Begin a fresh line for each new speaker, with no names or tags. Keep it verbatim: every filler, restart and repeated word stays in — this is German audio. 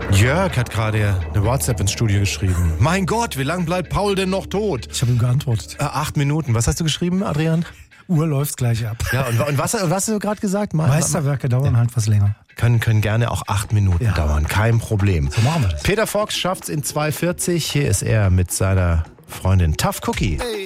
Jörg hat gerade eine WhatsApp ins Studio geschrieben. Mein Gott, wie lange bleibt Paul denn noch tot?
Ich habe ihm geantwortet.
Äh, acht Minuten. Was hast du geschrieben, Adrian?
Uhr läuft gleich ab.
Ja, und, und was, was hast du gerade gesagt? Me-
Meisterwerke dauern ja. halt was länger.
Können, können gerne auch acht Minuten
ja.
dauern, kein Problem.
So machen wir das.
Peter Fox schafft's in zwei vierzig. Hier ist er mit seiner Freundin Tough Cookie.
Hey.